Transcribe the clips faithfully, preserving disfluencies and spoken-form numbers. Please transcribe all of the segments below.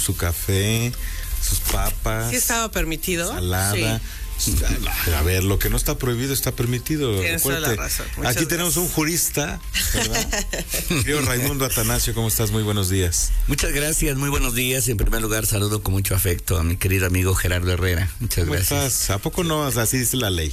su café, sus papas. ¿Sí estaba permitido? Salada. Sí. A ver, lo que no está prohibido está permitido. Tienes toda la razón. Muchas Aquí gracias. tenemos un jurista, ¿verdad? Querido Raimundo Atanasio, ¿cómo estás? Muy buenos días. Muchas gracias, muy buenos días. En primer lugar, saludo con mucho afecto a mi querido amigo Gerardo Herrera. Muchas ¿Cómo gracias. estás? ¿A poco no? Así dice la ley.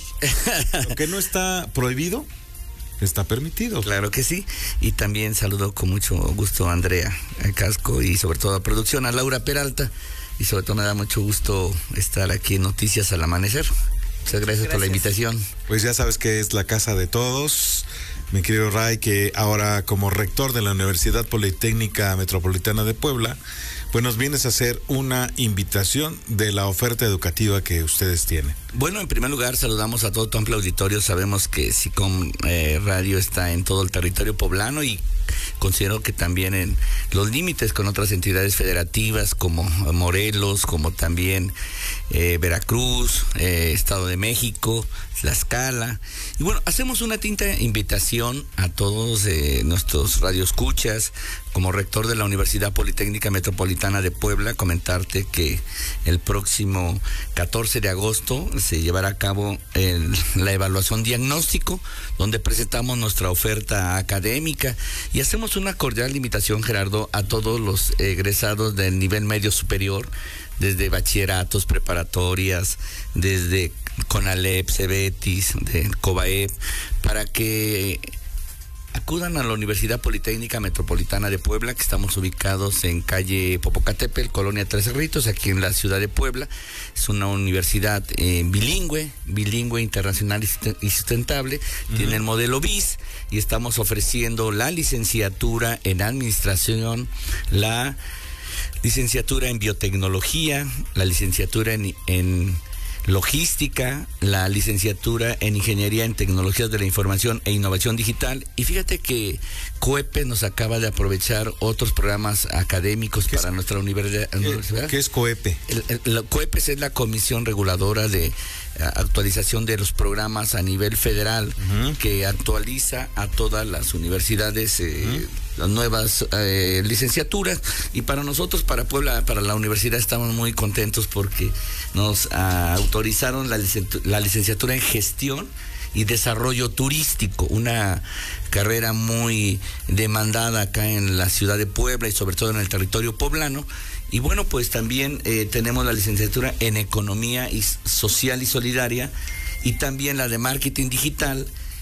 Lo que no está prohibido está permitido. Claro que sí. Y también saludo con mucho gusto a Andrea Casco y sobre todo a producción, a Laura Peralta. Y sobre todo me da mucho gusto estar aquí en Noticias al Amanecer. Muchas gracias, gracias por la invitación. Pues ya sabes que es la casa de todos, mi querido Ray, que ahora como rector de la Universidad Politécnica Metropolitana de Puebla, pues nos vienes a hacer una invitación de la oferta educativa que ustedes tienen. Bueno, en primer lugar saludamos a todo tu amplio auditorio. Sabemos que SICOM eh, Radio está en todo el territorio poblano y considero que también en los límites con otras entidades federativas como Morelos, como también eh, Veracruz, eh, Estado de México, Tlaxcala. Y bueno, hacemos una tinta invitación a todos eh, nuestros radioescuchas. Como rector de la Universidad Politécnica Metropolitana de Puebla, comentarte que el próximo catorce de agosto se llevará a cabo el, la evaluación diagnóstico, donde presentamos nuestra oferta académica y hacemos una cordial invitación, Gerardo, a todos los egresados del nivel medio superior, desde bachilleratos, preparatorias, desde CONALEP, CEBETIS, de COBAEP, para que acudan a la Universidad Politécnica Metropolitana de Puebla, que estamos ubicados en calle Popocatépetl, Colonia Tres Cerritos, aquí en la ciudad de Puebla. Es una universidad eh, bilingüe, bilingüe, internacional y sustentable. Uh-huh. Tiene el modelo B I S y estamos ofreciendo la licenciatura en administración, la licenciatura en biotecnología, la licenciatura en, en logística, la licenciatura en ingeniería en tecnologías de la información e innovación digital. Y fíjate que COEPE nos acaba de aprovechar otros programas académicos para es, nuestra universidad. ¿Qué, ¿Qué es COEPE? El, el, el COEPE es la Comisión Reguladora de actualización de los programas a nivel federal, uh-huh, que actualiza a todas las universidades eh, uh-huh, las nuevas eh, licenciaturas. Y para nosotros, para Puebla, para la universidad, estamos muy contentos porque nos uh, autorizaron la, licen- la licenciatura en gestión y desarrollo turístico, una carrera muy demandada acá en la ciudad de Puebla y sobre todo en el territorio poblano. Y bueno, pues también eh, tenemos la licenciatura en Economía y Social y Solidaria y también la de Marketing Digital.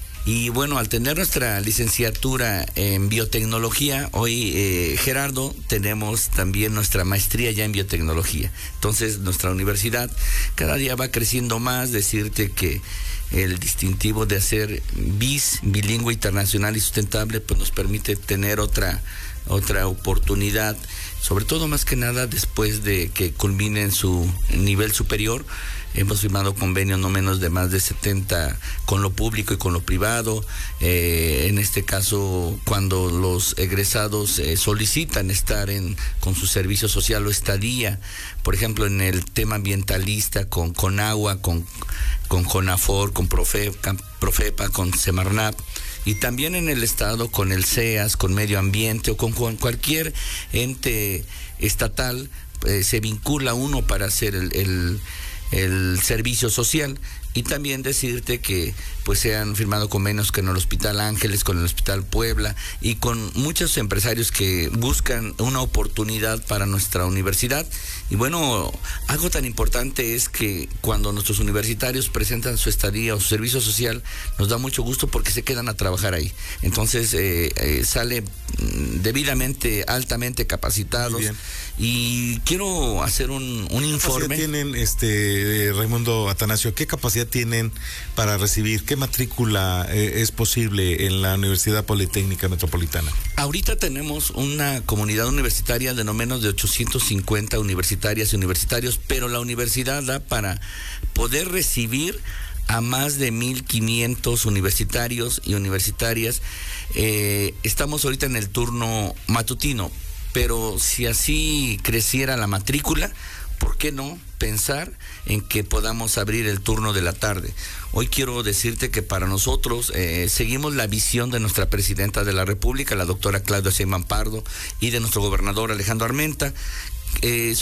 Y bueno, al tener nuestra licenciatura en biotecnología, hoy, eh, Gerardo, tenemos también nuestra maestría ya en biotecnología. Entonces, nuestra universidad cada día va creciendo más. Decirte que el distintivo de hacer B I S, bilingüe, internacional y sustentable, pues nos permite tener otra, otra oportunidad, sobre todo más que nada después de que culminen su nivel superior. Hemos firmado convenios no menos de más de setenta con lo público y con lo privado. Eh, en este caso, cuando los egresados eh, solicitan estar en con su servicio social o estadía, por ejemplo, en el tema ambientalista, con CONAGUA, con, con CONAFOR, con Profepa, Profepa, con Semarnat, y también en el Estado con el CEAS, con Medio Ambiente o con, con cualquier ente estatal, eh, se vincula uno para hacer el... el el servicio social. Y también decirte que pues se han firmado convenios con el Hospital Ángeles, con el Hospital Puebla y con muchos empresarios que buscan una oportunidad para nuestra universidad. Y bueno, algo tan importante es que cuando nuestros universitarios presentan su estadía o su servicio social, nos da mucho gusto porque se quedan a trabajar ahí. Entonces eh, eh, sale debidamente, altamente capacitados. Y quiero hacer un, un informe. ¿Qué tienen, este, Raimundo Atanasio, qué capacidad tienen para recibir? ¿Qué matrícula eh, es posible en la Universidad Politécnica Metropolitana? Ahorita tenemos una comunidad universitaria de no menos de ochocientos cincuenta universitarias y universitarios, pero la universidad da para poder recibir a más de mil quinientos universitarios y universitarias. Eh, estamos ahorita en el turno matutino, pero si así creciera la matrícula, ¿por qué no pensar en que podamos abrir el turno de la tarde? Hoy quiero decirte que para nosotros eh, seguimos la visión de nuestra presidenta de la República, la doctora Claudia Sheinbaum Pardo, y de nuestro gobernador Alejandro Armenta. Eh,